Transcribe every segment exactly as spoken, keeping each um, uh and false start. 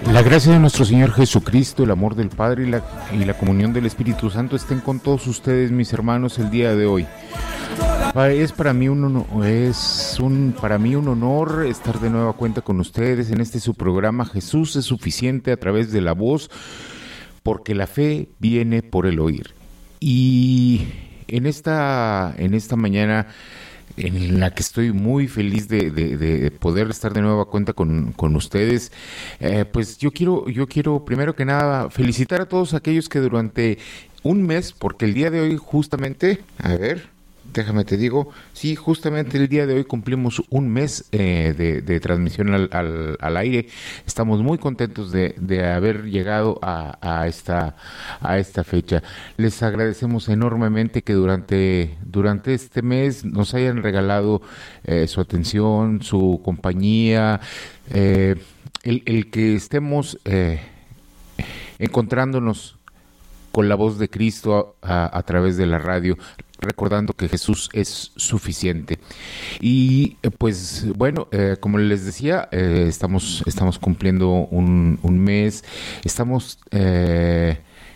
La gracia de nuestro Señor Jesucristo, el amor del Padre y la, y la comunión del Espíritu Santo estén con todos ustedes, mis hermanos, el día de hoy. Es para mí un honor, es un para mí un honor estar de nueva cuenta con ustedes en este su programa Jesús es suficiente a través de la voz, porque la fe viene por el oír. Y en esta en esta mañana en la que estoy muy feliz de, de, de poder estar de nueva cuenta con, con ustedes, eh, pues yo quiero, yo quiero primero que nada felicitar a todos aquellos que durante un mes, porque el día de hoy justamente, a ver, déjame te digo, sí, justamente el día de hoy cumplimos un mes eh, de, de transmisión al, al, al aire. Estamos muy contentos de, de haber llegado a, a esta a esta fecha. Les agradecemos enormemente que durante durante este mes nos hayan regalado eh, su atención, su compañía, eh, el, el que estemos eh, encontrándonos con la voz de Cristo a, a, a través de la radio, recordando que Jesús es suficiente. Y eh, pues bueno, eh, como les decía, eh, estamos, estamos cumpliendo un, un mes, estamos eh,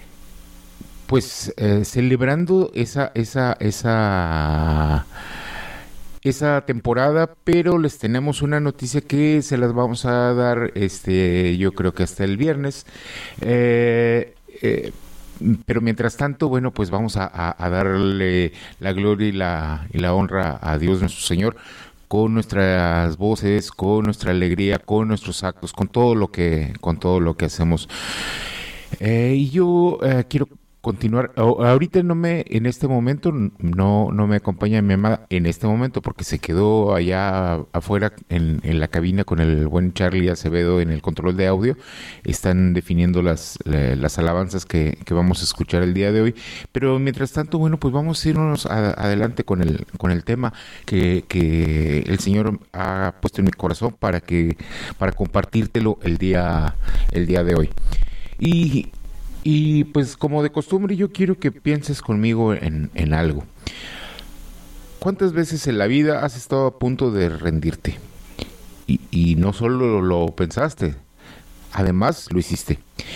pues eh, celebrando esa, esa, esa, esa temporada, pero les tenemos una noticia que se las vamos a dar, este, yo creo que hasta el viernes. Eh, eh, Pero mientras tanto, bueno, pues vamos a, a, a darle la gloria y la, y la honra a Dios nuestro Señor con nuestras voces, con nuestra alegría, con nuestros actos, con todo lo que, con todo lo que hacemos. Eh, y yo eh, quiero continuar. A- ahorita no me, en este momento, no, no me acompaña mi amada en este momento porque se quedó allá afuera en, en la cabina con el buen Charlie Acevedo en el control de audio. Están definiendo las, la- las alabanzas que, que vamos a escuchar el día de hoy. Pero mientras tanto, bueno, pues vamos a irnos a- adelante con el, con el tema que, que el Señor ha puesto en mi corazón para que, para compartírtelo el día, el día de hoy. Y, y pues como de costumbre yo quiero que pienses conmigo en, en algo. ¿Cuántas veces en la vida has estado a punto de rendirte? Y, y no solo lo pensaste, además lo hiciste.